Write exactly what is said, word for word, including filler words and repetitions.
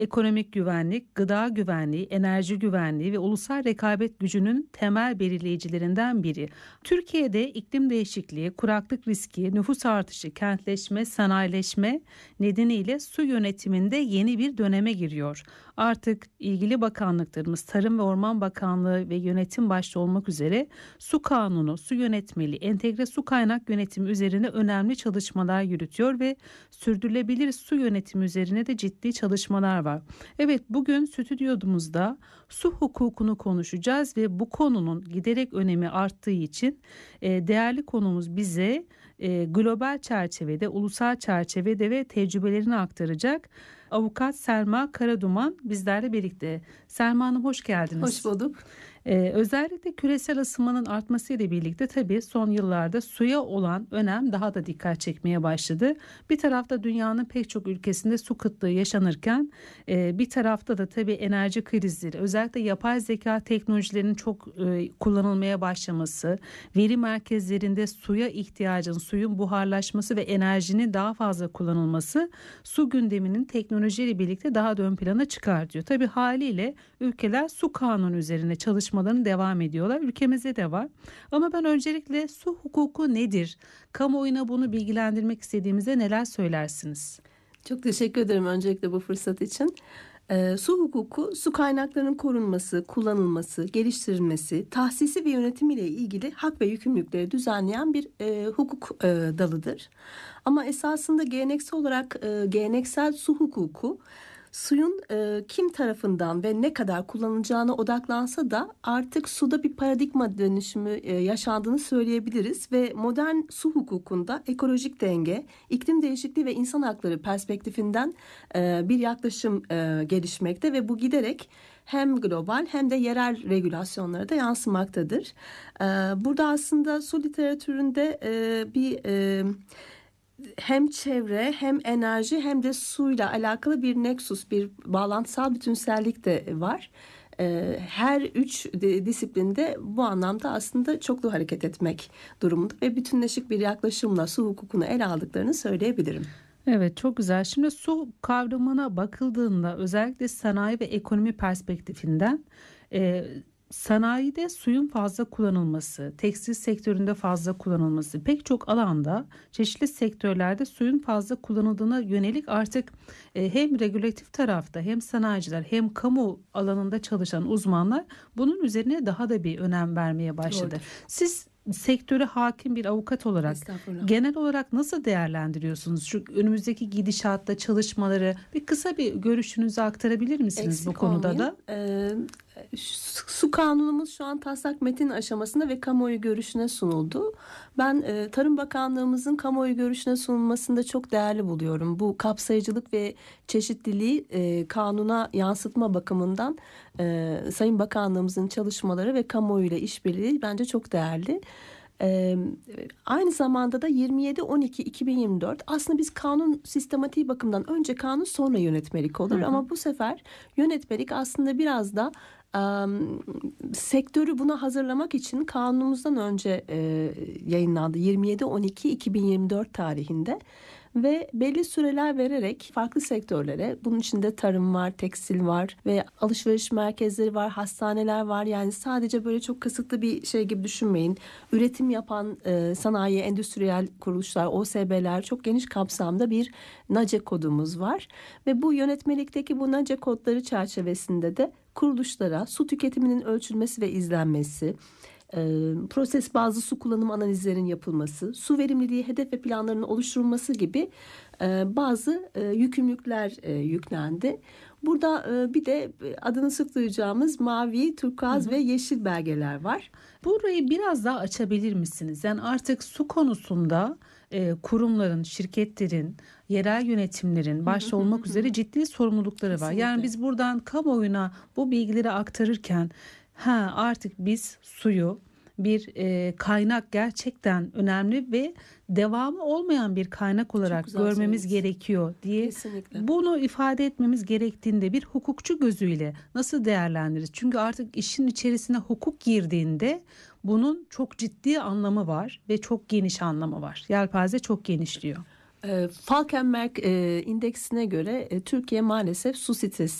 ekonomik güvenlik, gıda güvenliği, enerji güvenliği ve ulusal rekabet gücünün temel belirleyicilerinden biri. Türkiye'de iklim değişikliği, kuraklık riski, nüfus artışı, kentleşme, sanayileşme nedeniyle su yönetiminde yeni bir döneme giriyor. Artık ilgili bakanlıklarımız Tarım ve Orman Bakanlığı ve yönetim başta olmak üzere su kanunu, su yönetmeliği, entegre su kaynak yönetimi üzerine önemli çalışmalar yürütüyor ve sürdürülebilir su yönetimi üzerine de ciddi çalışmalar var. Evet, bugün stüdyomuzda su hukukunu konuşacağız ve bu konunun giderek önemi arttığı için e, değerli konumuz bize e, global çerçevede, ulusal çerçevede ve tecrübelerini aktaracak. Avukat Selma Karaduman bizlerle birlikte. Selma Hanım, hoş geldiniz. Hoş bulduk. Ee, özellikle küresel ısınmanın artmasıyla birlikte tabii son yıllarda suya olan önem daha da dikkat çekmeye başladı. Bir tarafta dünyanın pek çok ülkesinde su kıtlığı yaşanırken e, bir tarafta da tabii enerji krizleri, özellikle yapay zeka teknolojilerinin çok e, kullanılmaya başlaması, veri merkezlerinde suya ihtiyacın, suyun buharlaşması ve enerjinin daha fazla kullanılması su gündeminin teknolojiyle birlikte daha da ön plana çıkartıyor. Tabii haliyle ülkeler su kanunu üzerine çalışmalarını devam ediyorlar. Ülkemizde de var. Ama ben öncelikle su hukuku nedir? Kamuoyuna bunu bilgilendirmek istediğimizde neler söylersiniz? Çok teşekkür ederim öncelikle bu fırsat için. E, su hukuku, su kaynaklarının korunması, kullanılması, geliştirilmesi, tahsisi ve yönetimiyle ilgili hak ve yükümlülükleri düzenleyen bir e, hukuk e, dalıdır. Ama esasında geleneksel olarak e, geleneksel su hukuku suyun e, kim tarafından ve ne kadar kullanılacağına odaklansa da artık suda bir paradigma dönüşümü e, yaşandığını söyleyebiliriz ve modern su hukukunda ekolojik denge, iklim değişikliği ve insan hakları perspektifinden e, bir yaklaşım e, gelişmekte ve bu giderek hem global hem de yerel regülasyonlara da yansımaktadır. E, burada aslında su literatüründe e, bir e, hem çevre hem enerji hem de suyla alakalı bir nexus, bir bağlantısal bütünsellik de var. Her üç disiplinde bu anlamda aslında çoklu hareket etmek durumunda ve bütünleşik bir yaklaşımla su hukukunu ele aldıklarını söyleyebilirim. Evet, çok güzel. Şimdi su kavramına bakıldığında özellikle sanayi ve ekonomi perspektifinden e, sanayide suyun fazla kullanılması, tekstil sektöründe fazla kullanılması, pek çok alanda çeşitli sektörlerde suyun fazla kullanıldığına yönelik artık e, hem regülatif tarafta hem sanayiciler hem kamu alanında çalışan uzmanlar bunun üzerine daha da bir önem vermeye başladı. Doğru. Siz sektöre hakim bir avukat olarak genel olarak nasıl değerlendiriyorsunuz? Şu önümüzdeki gidişatta çalışmaları bir kısa bir görüşünüzü aktarabilir misiniz? Eksik bu konuda olmayayım. da? Ee, su kanunumuz şu an taslak metin aşamasında ve kamuoyu görüşüne sunuldu. Ben e, Tarım Bakanlığımızın kamuoyu görüşüne sunulmasını da çok değerli buluyorum. Bu kapsayıcılık ve çeşitliliği e, kanuna yansıtma bakımından e, Sayın Bakanlığımızın çalışmaları ve kamuoyuyla işbirliği bence çok değerli. Ee, aynı zamanda da yirmi yedi on iki iki bin yirmi dört aslında biz kanun sistematiği bakımından önce kanun sonra yönetmelik olur. Hı hı. Ama bu sefer yönetmelik aslında biraz da Um, sektörü buna hazırlamak için kanunumuzdan önce e, yayınlandı yirmi yedi on iki iki bin yirmi dört tarihinde ve belli süreler vererek farklı sektörlere, bunun içinde tarım var, tekstil var ve alışveriş merkezleri var, hastaneler var. Yani sadece böyle çok kısıtlı bir şey gibi düşünmeyin. Üretim yapan e, sanayi, endüstriyel kuruluşlar, O S B'ler, çok geniş kapsamda bir NACE kodumuz var ve bu yönetmelikteki bu NACE kodları çerçevesinde de kuruluşlara su tüketiminin ölçülmesi ve izlenmesi, e, proses bazlı su kullanım analizlerinin yapılması, su verimliliği hedef ve planlarının oluşturulması gibi e, bazı e, yükümlülükler e, yüklendi. Burada e, bir de adını sık duyacağımız mavi, turkuaz hı hı. ve yeşil belgeler var. Burayı biraz daha açabilir misiniz? Yani artık su konusunda e, kurumların, şirketlerin, yerel yönetimlerin başta olmak üzere ciddi sorumlulukları var. Kesinlikle. Yani biz buradan kamuoyuna bu bilgileri aktarırken ha artık biz suyu bir e, kaynak, gerçekten önemli ve devamı olmayan bir kaynak olarak görmemiz gerekiyor diye Kesinlikle. bunu ifade etmemiz gerektiğinde bir hukukçu gözüyle nasıl değerlendiririz? Çünkü artık işin içerisine hukuk girdiğinde bunun çok ciddi anlamı var ve çok geniş anlamı var. Yelpaze çok genişliyor. E, Falkenberg e, indeksine göre e, Türkiye maalesef su sitesi